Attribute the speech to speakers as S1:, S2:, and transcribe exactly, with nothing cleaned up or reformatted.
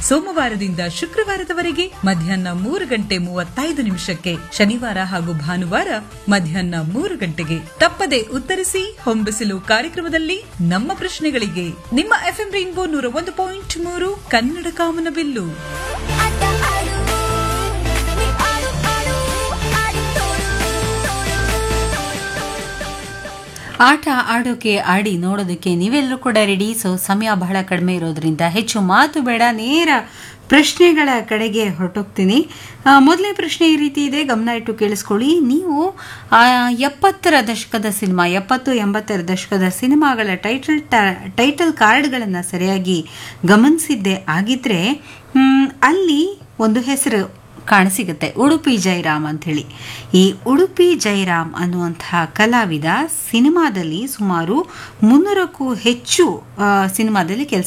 S1: ಸೋಮವಾರದಿಂದ ಶುಕ್ರವಾರದವರೆಗೆ ಮಧ್ಯಾಹ್ನ ಮೂರು ಗಂಟೆ ಮೂವತ್ತೈದು ನಿಮಿಷಕ್ಕೆ, ಶನಿವಾರ ಹಾಗೂ ಭಾನುವಾರ ಮಧ್ಯಾಹ್ನ ಮೂರು ಗಂಟೆಗೆ. ತಪ್ಪದೆ ಉತ್ತರಿಸಿ ಹೊಂಬಿಸಿಲು ಕಾರ್ಯಕ್ರಮದಲ್ಲಿ ನಮ್ಮ ಪ್ರಶ್ನೆಗಳಿಗೆ. ನಿಮ್ಮ ಎಫ್ಎಂ ರೈನ್ಬೋ ನೂರ ಒಂದು ಪಾಯಿಂಟ್ ಮೂರು ಕನ್ನಡ ಕಾಮನಬಿಲ್ಲು.
S2: ಆಟ ಆಡೋಕೆ ಆಡಿ ನೋಡೋದಕ್ಕೆ ನೀವೆಲ್ಲರೂ ಕೂಡ ರೆಡಿ. ಸೊ ಸಮಯ ಬಹಳ ಕಡಿಮೆ ಇರೋದ್ರಿಂದ ಹೆಚ್ಚು ಮಾತು ಬೇಡ, ನೇರ ಪ್ರಶ್ನೆಗಳ ಕಡೆಗೆ ಹೊರಟೋಗ್ತೀನಿ. ಮೊದಲನೇ ಪ್ರಶ್ನೆ ಈ ರೀತಿ ಇದೆ, ಗಮನ ಇಟ್ಟು ಕೇಳಿಸ್ಕೊಳ್ಳಿ. ನೀವು ಎಪ್ಪತ್ತರ ದಶಕದ ಸಿನಿಮಾ ಎಪ್ಪತ್ತು ಎಂಬತ್ತರ ದಶಕದ ಸಿನಿಮಾಗಳ ಟೈಟಲ್ ಟೈಟಲ್ ಕಾರ್ಡ್ಗಳನ್ನು ಸರಿಯಾಗಿ ಗಮನಿಸಿದ್ದೆ ಆಗಿದ್ರೆ ಅಲ್ಲಿ ಒಂದು ಹೆಸರು ಕಾಣಸಿಗುತ್ತೆ, ಉಡುಪಿ ಜಯರಾಮ್ ಅಂಥೇಳಿ. ಈ ಉಡುಪಿ ಜಯರಾಮ್ ಅನ್ನುವಂತಹ ಕಲಾವಿದ ಸಿನಿಮಾದಲ್ಲಿ ಸುಮಾರು ಮುನ್ನೂರಕ್ಕೂ ಹೆಚ್ಚು ಸಿನಿಮಾದಲ್ಲಿ ಕೆಲಸ